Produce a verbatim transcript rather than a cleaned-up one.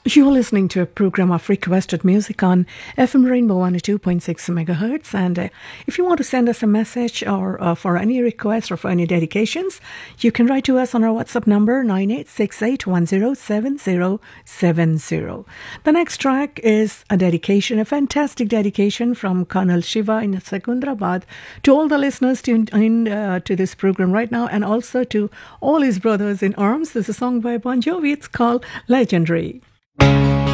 You're listening to a program of requested music on F M Rainbow one oh two point six megahertz. And uh, if you want to send us a message or uh, for any requests or for any dedications, you can write to us on our WhatsApp number nine eight six eight one zero seven zero seven zero. The next track is a dedication, a fantastic dedication from Colonel Shiva in Secunderabad to all the listeners tuned in uh, to this program right now, and also to all his brothers in arms. This is a song by Bon Jovi. It's called Legendary.